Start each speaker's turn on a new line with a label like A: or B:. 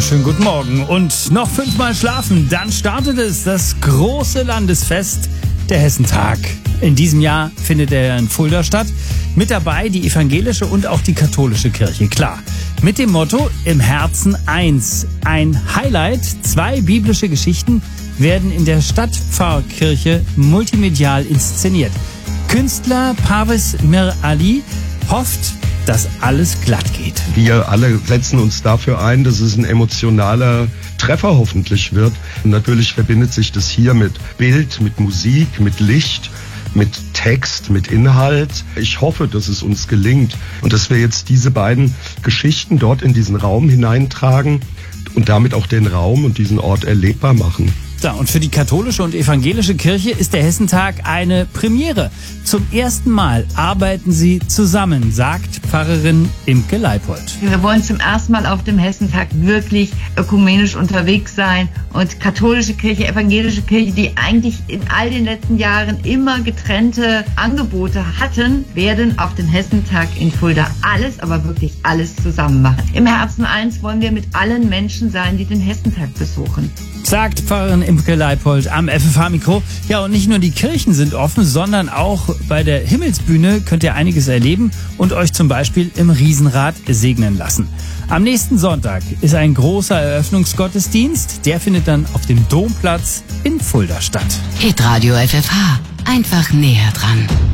A: wunderschönen guten Morgen. Und noch 5-mal schlafen, dann startet es, das große Landesfest, der Hessentag. In diesem Jahr findet er in Fulda statt. Mit dabei die evangelische und auch die katholische Kirche, klar. Mit dem Motto Im Herzen eins. Ein Highlight, 2 biblische Geschichten werden in der Stadtpfarrkirche multimedial inszeniert. Künstler Parvis Mir Ali hofft, dass alles glatt geht.
B: Wir alle setzen uns dafür ein, dass es ein emotionaler Treffer hoffentlich wird. Und natürlich verbindet sich das hier mit Bild, mit Musik, mit Licht, mit Text, mit Inhalt. Ich hoffe, dass es uns gelingt und dass wir jetzt diese beiden Geschichten dort in diesen Raum hineintragen und damit auch den Raum und diesen Ort erlebbar machen.
A: Ja, und für die katholische und evangelische Kirche ist der Hessentag eine Premiere. Zum ersten Mal arbeiten sie zusammen, sagt Pfarrerin Imke Leipold.
C: Wir wollen zum ersten Mal auf dem Hessentag wirklich ökumenisch unterwegs sein und katholische Kirche, evangelische Kirche, die eigentlich in all den letzten Jahren immer getrennte Angebote hatten, werden auf dem Hessentag in Fulda alles, aber wirklich alles zusammen machen. Im Herzen eins wollen wir mit allen Menschen sein, die den Hessentag besuchen.
A: Sagt Pfarrerin Imke Leipold am FFH-Mikro. Ja, und nicht nur die Kirchen sind offen, sondern auch bei der Himmelsbühne könnt ihr einiges erleben und euch zum Beispiel im Riesenrad segnen lassen. Am nächsten Sonntag ist ein großer Eröffnungsgottesdienst. Der findet dann auf dem Domplatz in Fulda statt.
D: Hitradio FFH. Einfach näher dran.